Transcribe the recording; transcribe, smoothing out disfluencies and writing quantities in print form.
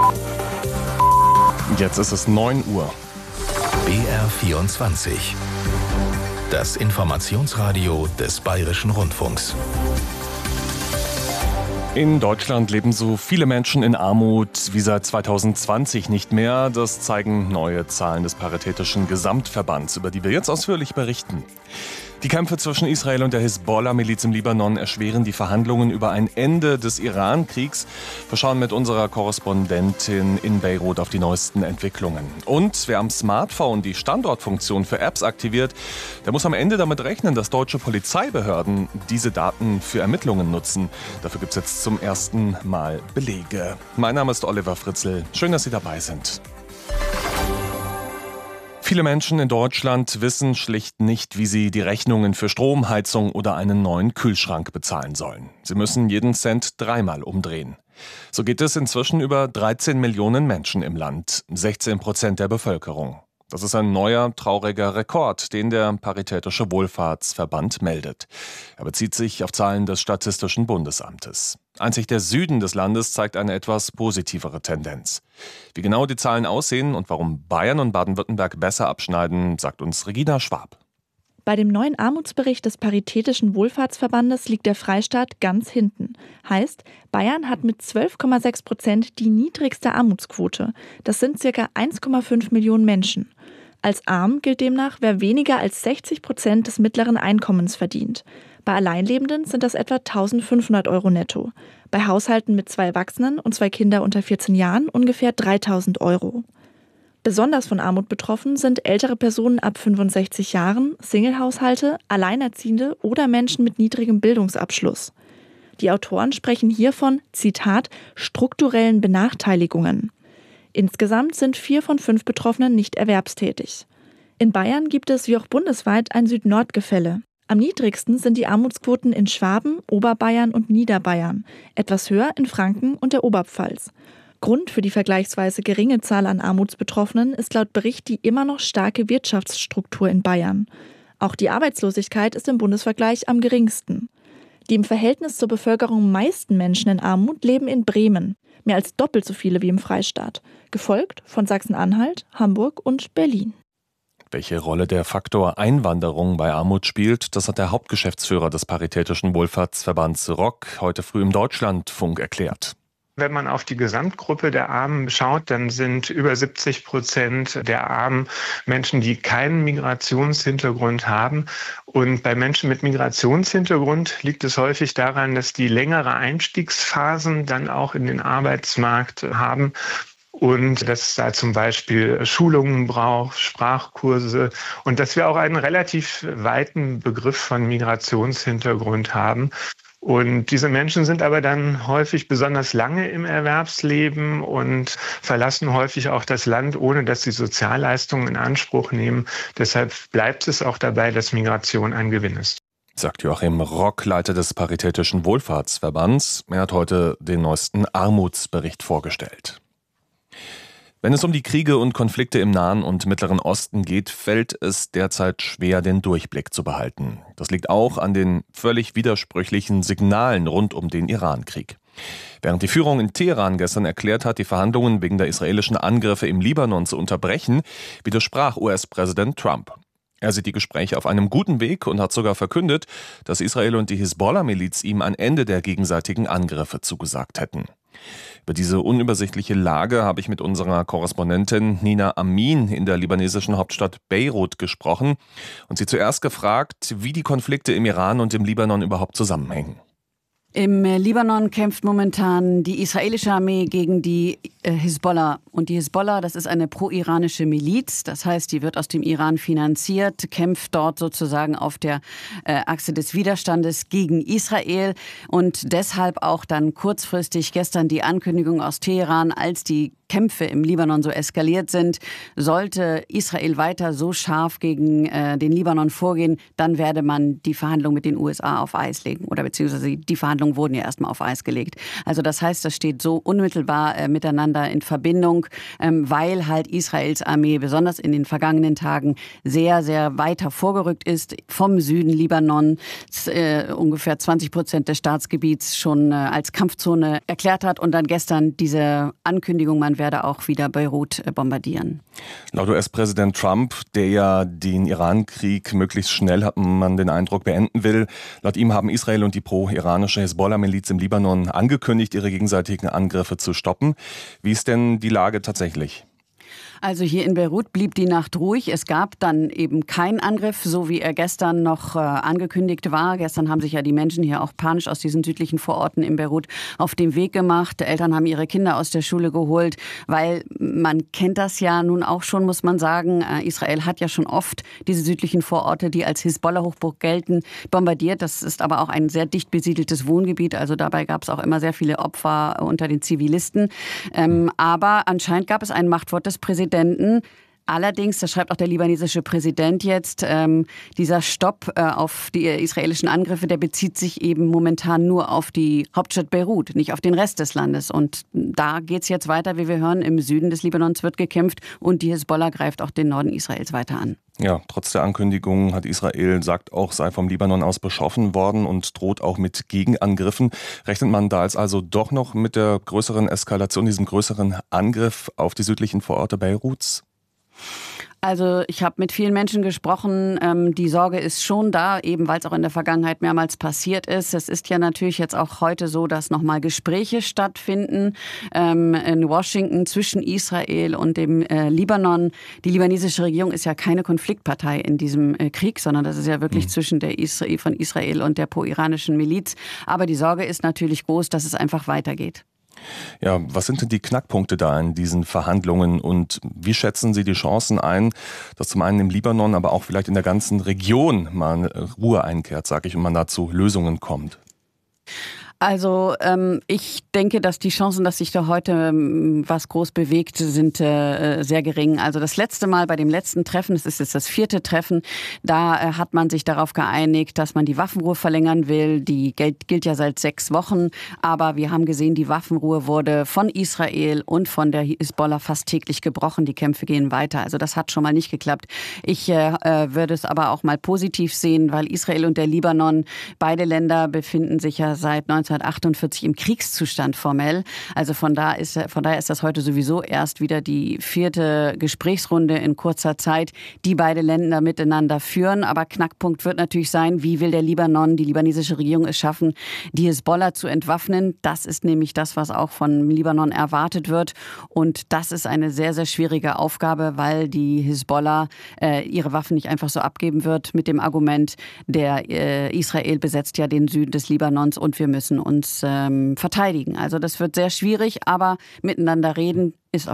Jetzt ist es 9 Uhr. BR24. Das Informationsradio des Bayerischen Rundfunks. In Deutschland leben so viele Menschen in Armut wie seit 2020 nicht mehr. Das zeigen neue Zahlen des Paritätischen Gesamtverbands, über die wir jetzt ausführlich berichten. Die Kämpfe zwischen Israel und der Hisbollah-Miliz im Libanon erschweren die Verhandlungen über ein Ende des Iran-Kriegs. Wir schauen mit unserer Korrespondentin in Beirut auf die neuesten Entwicklungen. Und wer am Smartphone die Standortfunktion für Apps aktiviert, der muss am Ende damit rechnen, dass deutsche Polizeibehörden diese Daten für Ermittlungen nutzen. Dafür gibt es jetzt zum ersten Mal Belege. Mein Name ist Oliver Fritzl. Schön, dass Sie dabei sind. Viele Menschen in Deutschland wissen schlicht nicht, wie sie die Rechnungen für Strom, Heizung oder einen neuen Kühlschrank bezahlen sollen. Sie müssen jeden Cent dreimal umdrehen. So geht es inzwischen über 13 Millionen Menschen im Land, 16% der Bevölkerung. Das ist ein neuer, trauriger Rekord, den der Paritätische Wohlfahrtsverband meldet. Er bezieht sich auf Zahlen des Statistischen Bundesamtes. Einzig der Süden des Landes zeigt eine etwas positivere Tendenz. Wie genau die Zahlen aussehen und warum Bayern und Baden-Württemberg besser abschneiden, sagt uns Regina Schwab. Bei dem neuen Armutsbericht des Paritätischen Wohlfahrtsverbandes liegt der Freistaat ganz hinten. Heißt, Bayern hat mit 12,6% die niedrigste Armutsquote. Das sind ca. 1,5 Millionen Menschen. Als arm gilt demnach, wer weniger als 60% des mittleren Einkommens verdient. Bei Alleinlebenden sind das etwa 1.500 Euro netto. Bei Haushalten mit 2 Erwachsenen und 2 Kindern unter 14 Jahren ungefähr 3.000 Euro. Besonders von Armut betroffen sind ältere Personen ab 65 Jahren, Singlehaushalte, Alleinerziehende oder Menschen mit niedrigem Bildungsabschluss. Die Autoren sprechen hier von, Zitat, strukturellen Benachteiligungen. Insgesamt sind 4 von 5 Betroffenen nicht erwerbstätig. In Bayern gibt es wie auch bundesweit ein Süd-Nord-Gefälle. Am niedrigsten sind die Armutsquoten in Schwaben, Oberbayern und Niederbayern, etwas höher in Franken und der Oberpfalz. Grund für die vergleichsweise geringe Zahl an Armutsbetroffenen ist laut Bericht die immer noch starke Wirtschaftsstruktur in Bayern. Auch die Arbeitslosigkeit ist im Bundesvergleich am geringsten. Die im Verhältnis zur Bevölkerung meisten Menschen in Armut leben in Bremen, mehr als doppelt so viele wie im Freistaat, gefolgt von Sachsen-Anhalt, Hamburg und Berlin. Welche Rolle der Faktor Einwanderung bei Armut spielt, das hat der Hauptgeschäftsführer des Paritätischen Wohlfahrtsverbands ROK heute früh im Deutschlandfunk erklärt. Wenn man auf die Gesamtgruppe der Armen schaut, dann sind über 70% der Armen Menschen, die keinen Migrationshintergrund haben. Und bei Menschen mit Migrationshintergrund liegt es häufig daran, dass die längere Einstiegsphasen dann auch in den Arbeitsmarkt haben. Und dass es da zum Beispiel Schulungen braucht, Sprachkurse und dass wir auch einen relativ weiten Begriff von Migrationshintergrund haben. Und diese Menschen sind aber dann häufig besonders lange im Erwerbsleben und verlassen häufig auch das Land, ohne dass sie Sozialleistungen in Anspruch nehmen. Deshalb bleibt es auch dabei, dass Migration ein Gewinn ist. Sagt Joachim Rock, Leiter des Paritätischen Wohlfahrtsverbands. Er hat heute den neuesten Armutsbericht vorgestellt. Wenn es um die Kriege und Konflikte im Nahen und Mittleren Osten geht, fällt es derzeit schwer, den Durchblick zu behalten. Das liegt auch an den völlig widersprüchlichen Signalen rund um den Iran-Krieg. Während die Führung in Teheran gestern erklärt hat, die Verhandlungen wegen der israelischen Angriffe im Libanon zu unterbrechen, widersprach US-Präsident Trump. Er sieht die Gespräche auf einem guten Weg und hat sogar verkündet, dass Israel und die Hisbollah-Miliz ihm ein Ende der gegenseitigen Angriffe zugesagt hätten. Über diese unübersichtliche Lage habe ich mit unserer Korrespondentin Nina Amin in der libanesischen Hauptstadt Beirut gesprochen und sie zuerst gefragt, wie die Konflikte im Iran und im Libanon überhaupt zusammenhängen. Im Libanon kämpft momentan die israelische Armee gegen die Hisbollah. Und die Hisbollah, das ist eine pro-iranische Miliz. Das heißt, die wird aus dem Iran finanziert, kämpft dort sozusagen auf der Achse des Widerstandes gegen Israel. Und deshalb auch dann kurzfristig gestern die Ankündigung aus Teheran, als die Kämpfe im Libanon so eskaliert sind, sollte Israel weiter so scharf gegen den Libanon vorgehen, dann werde man die Verhandlungen mit den USA auf Eis legen. Oder beziehungsweise die Verhandlungen wurden ja erstmal auf Eis gelegt. Also das heißt, das steht so unmittelbar miteinander in Verbindung. weil halt Israels Armee besonders in den vergangenen Tagen sehr, sehr weiter vorgerückt ist, vom Süden Libanons ungefähr 20% des Staatsgebiets schon als Kampfzone erklärt hat und dann gestern diese Ankündigung, man werde auch wieder Beirut bombardieren. Laut US-Präsident Trump, der ja den Iran-Krieg möglichst schnell, hat man den Eindruck, beenden will. Laut ihm haben Israel und die pro-iranische Hisbollah-Miliz im Libanon angekündigt, ihre gegenseitigen Angriffe zu stoppen. Wie ist denn die Lage tatsächlich? Also hier in Beirut blieb die Nacht ruhig. Es gab dann eben keinen Angriff, so wie er gestern noch angekündigt war. Gestern haben sich ja die Menschen hier auch panisch aus diesen südlichen Vororten in Beirut auf den Weg gemacht. Eltern haben ihre Kinder aus der Schule geholt, weil man kennt das ja nun auch schon, muss man sagen. Israel hat ja schon oft diese südlichen Vororte, die als Hisbollah-Hochburg gelten, bombardiert. Das ist aber auch ein sehr dicht besiedeltes Wohngebiet. Also dabei gab es auch immer sehr viele Opfer unter den Zivilisten. Aber anscheinend gab es ein Machtwort des Präsidenten. Allerdings, das schreibt auch der libanesische Präsident jetzt, dieser Stopp auf die israelischen Angriffe, der bezieht sich eben momentan nur auf die Hauptstadt Beirut, nicht auf den Rest des Landes. Und da geht's jetzt weiter, wie wir hören. Im Süden des Libanons wird gekämpft und die Hisbollah greift auch den Norden Israels weiter an. Ja, trotz der Ankündigung hat Israel, sagt auch, sei vom Libanon aus beschossen worden und droht auch mit Gegenangriffen. Rechnet man da jetzt also doch noch mit der größeren Eskalation, diesem größeren Angriff auf die südlichen Vororte Beiruts? Also ich habe mit vielen Menschen gesprochen, die Sorge ist schon da, eben weil es auch in der Vergangenheit mehrmals passiert ist. Es ist ja natürlich jetzt auch heute so, dass nochmal Gespräche stattfinden in Washington zwischen Israel und dem Libanon. Die libanesische Regierung ist ja keine Konfliktpartei in diesem Krieg, sondern das ist ja wirklich zwischen der von Israel und der pro-iranischen Miliz. Aber die Sorge ist natürlich groß, dass es einfach weitergeht. Ja, was sind denn die Knackpunkte da in diesen Verhandlungen und wie schätzen Sie die Chancen ein, dass zum einen im Libanon, aber auch vielleicht in der ganzen Region mal Ruhe einkehrt, sage ich, und man da zu Lösungen kommt? Also ich denke, dass die Chancen, dass sich da heute was groß bewegt, sind sehr gering. Also das letzte Mal bei dem letzten Treffen, das ist jetzt das 4. Treffen, da hat man sich darauf geeinigt, dass man die Waffenruhe verlängern will. Die gilt ja seit 6 Wochen, aber wir haben gesehen, die Waffenruhe wurde von Israel und von der Hisbollah fast täglich gebrochen. Die Kämpfe gehen weiter. Also das hat schon mal nicht geklappt. Ich würde es aber auch mal positiv sehen, weil Israel und der Libanon, beide Länder befinden sich ja seit 1948 im Kriegszustand formell. Also von daher ist das heute sowieso erst wieder die 4. Gesprächsrunde in kurzer Zeit, die beide Länder miteinander führen. Aber Knackpunkt wird natürlich sein, wie will der Libanon, die libanesische Regierung es schaffen, die Hisbollah zu entwaffnen. Das ist nämlich das, was auch von Libanon erwartet wird. Und das ist eine sehr, sehr schwierige Aufgabe, weil die Hisbollah ihre Waffen nicht einfach so abgeben wird mit dem Argument, Israel besetzt ja den Süden des Libanons und wir müssen uns verteidigen. Also das wird sehr schwierig, aber miteinander reden ist auf